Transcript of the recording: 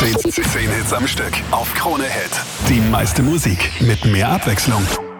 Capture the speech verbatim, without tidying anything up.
Zehn, zehn Hits am Stück auf Krone Hit. Die meiste Musik mit mehr Abwechslung.